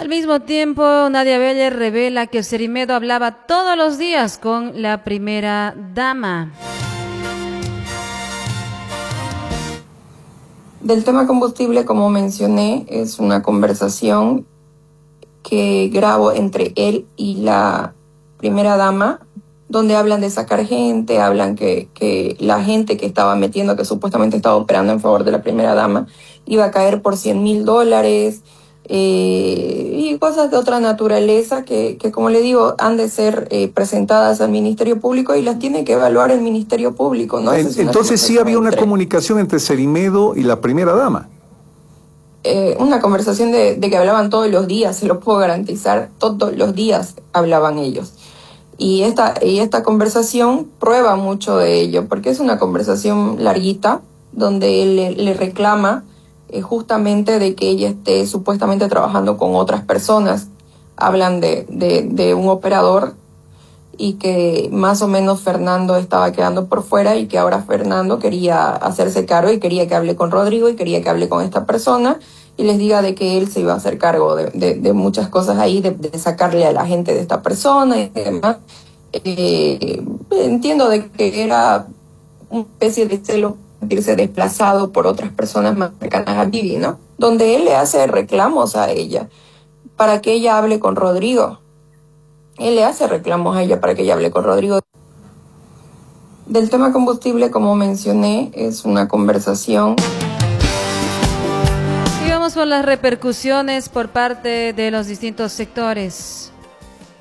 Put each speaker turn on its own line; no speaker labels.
Al mismo tiempo, Nadia Beller revela que Cerimedo hablaba todos los días con la primera dama.
Del tema combustible, como mencioné, es una conversación que grabo entre él y la primera dama, donde hablan de sacar gente, hablan que la gente que estaba metiendo, que supuestamente estaba operando en favor de la primera dama, iba a caer por $100.000, y cosas de otra naturaleza que, como le digo, han de ser presentadas al Ministerio Público y las tiene que evaluar el Ministerio Público, ¿no?
Entonces sí había una comunicación entre Cerimedo y la primera dama.
Una conversación de que hablaban todos los días, se lo puedo garantizar, todos los días hablaban ellos. Y esta conversación prueba mucho de ello, porque es una conversación larguita, donde él le reclama justamente de que ella esté supuestamente trabajando con otras personas. Hablan de un operador y que más o menos Fernando estaba quedando por fuera y que ahora Fernando quería hacerse cargo y quería que hable con Rodrigo y quería que hable con esta persona y les diga de que él se iba a hacer cargo de muchas cosas ahí, de sacarle a la gente de esta persona y demás. Entiendo de que era una especie de celo, sentirse desplazado por otras personas más cercanas a Vivi, ¿no? Donde él le hace reclamos a ella para que ella hable con Rodrigo. Él le hace reclamos a ella para que ella hable con Rodrigo. Del tema combustible, como mencioné, es una conversación.
Y vamos con las repercusiones por parte de los distintos sectores.